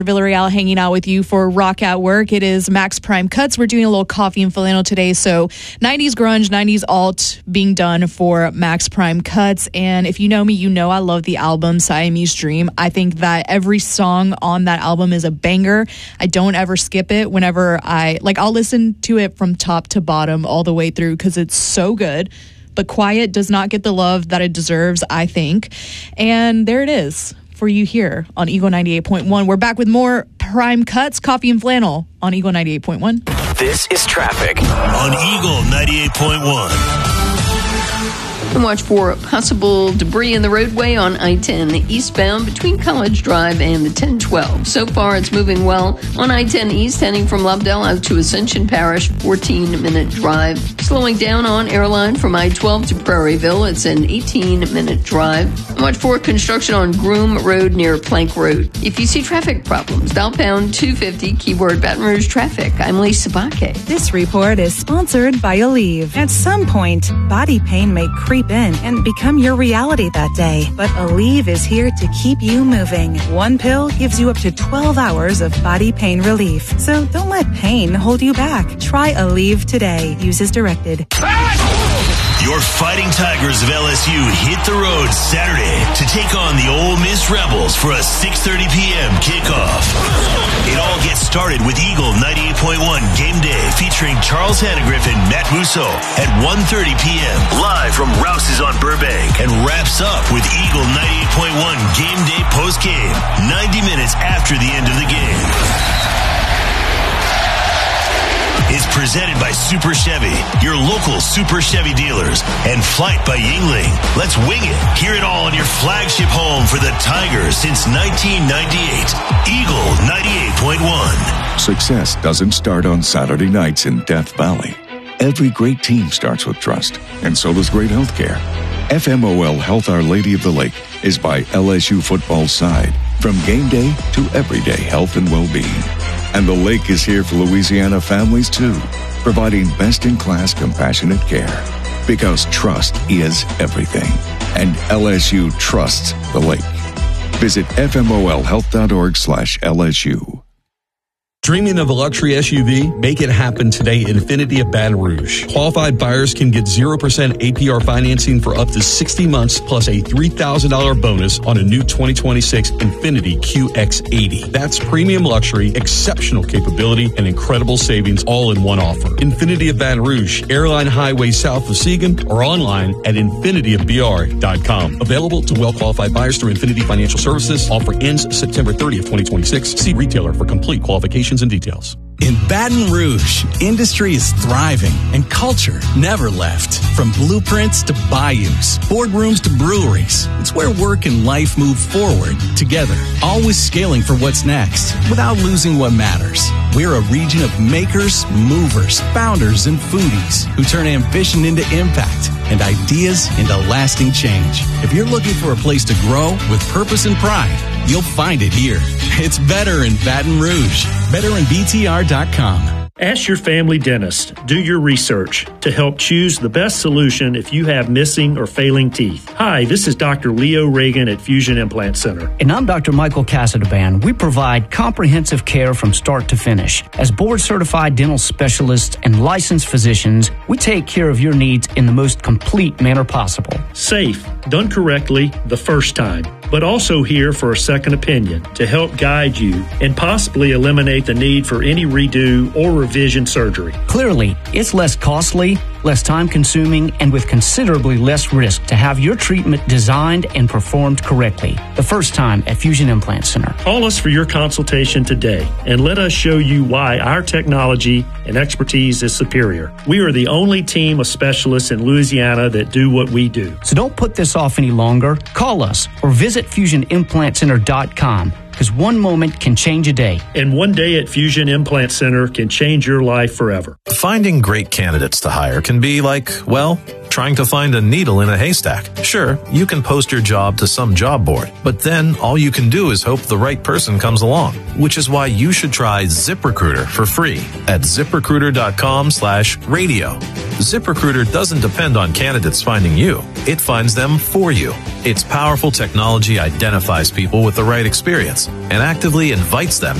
Villarreal hanging out with you for Rock at Work. It is Max Prime Cuts. We're doing a little coffee and flannel today. So 90s grunge, 90s alt being done for Max Prime Cuts. And if you know me, you know I love the album Siamese Dream. I think that every song on that album is a banger. I don't ever skip it whenever I'll listen to it from top to bottom all the way through because it's so good. But Quiet does not get the love that it deserves, I think. And there it is for you here on Eagle 98.1. We're back with more Prime Cuts, coffee and flannel on Eagle 98.1. This is traffic on Eagle 98.1. And watch for possible debris in the roadway on I-10 eastbound between College Drive and the 1012. So far, it's moving well on I-10 east, heading from Lovedale out to Ascension Parish, 14-minute drive. Slowing down on Airline from I-12 to Prairieville, it's an 18-minute drive. And watch for construction on Groom Road near Plank Road. If you see traffic problems, dial pound 250, keyword Baton Rouge traffic. I'm Lisa Baque. This report is sponsored by Aleve. At some point, body pain may creep in and become your reality that day. But Aleve is here to keep you moving. One pill gives you up to 12 hours of body pain relief. So don't let pain hold you back. Try Aleve today. Use as directed. Your Fighting Tigers of LSU hit the road Saturday to take on the Ole Miss Rebels for a 6:30 p.m. kickoff. It all gets started with Eagle 98.1 Game Day featuring Charles Hannegriff and Matt Musso at 1:30 p.m. live from Rouse's on Burbank and wraps up with Eagle 98.1 Game Day post-game 90 minutes after the end of the game. Is presented by Super Chevy, your local Super Chevy dealers, and Flight by Yingling. Let's wing it. Hear it all on your flagship home for the Tigers since 1998. Eagle 98.1. Success doesn't start on Saturday nights in Death Valley. Every great team starts with trust, and so does great health care. FMOL Health Our Lady of the Lake is by LSU football's side, from game day to everyday health and well-being. And the lake is here for Louisiana families, too, providing best-in-class compassionate care. Because trust is everything. And LSU trusts the lake. Visit fmolhealth.org/LSU. Dreaming of a luxury SUV? Make it happen today at Infiniti of Baton Rouge. Qualified buyers can get 0% APR financing for up to 60 months plus a $3,000 bonus on a new 2026 Infiniti QX80. That's premium luxury, exceptional capability, and incredible savings all in one offer. Infiniti of Baton Rouge, Airline Highway south of Seagan, or online at infinityofbr.com. Available to well-qualified buyers through Infiniti Financial Services. Offer ends September 30th, 2026. See retailer for complete qualifications and details. In Baton Rouge, industry is thriving and culture never left. From blueprints to bayous, boardrooms to breweries, it's where work and life move forward together, always scaling for what's next without losing what matters. We're a region of makers, movers, founders, and foodies who turn ambition into impact and ideas into lasting change. If you're looking for a place to grow with purpose and pride, you'll find it here. It's better in Baton Rouge. BetterInBTR.com. Ask your family dentist. Do your research to help choose the best solution if you have missing or failing teeth. Hi, this is Dr. Leo Reagan at Fusion Implant Center. And I'm Dr. Michael Casadaband. We provide comprehensive care from start to finish. As board-certified dental specialists and licensed physicians, we take care of your needs in the most complete manner possible. Safe, done correctly the first time, but also here for a second opinion to help guide you and possibly eliminate the need for any redo or revision surgery. Clearly, it's less costly, less time-consuming, and with considerably less risk to have your treatment designed and performed correctly. The first time at Fusion Implant Center. Call us for your consultation today and let us show you why our technology and expertise is superior. We are the only team of specialists in Louisiana that do what we do. So don't put this off any longer. Call us or visit FusionImplantCenter.com. Because one moment can change a day. And one day at Fusion Implant Center can change your life forever. Finding great candidates to hire can be like, well, trying to find a needle in a haystack. Sure, you can post your job to some job board, but then all you can do is hope the right person comes along, which is why you should try ZipRecruiter for free at ZipRecruiter.com/radio. ZipRecruiter doesn't depend on candidates finding you. It finds them for you. Its powerful technology identifies people with the right experience and actively invites them